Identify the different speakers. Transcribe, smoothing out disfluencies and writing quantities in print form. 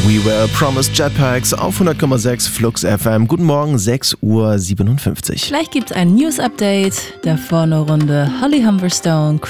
Speaker 1: We Were Promised Jetpacks auf 100,6 Flux FM. Guten Morgen, 6:57 Uhr.
Speaker 2: Gleich gibt's ein News-Update, davor eine Runde Holly Humberstone,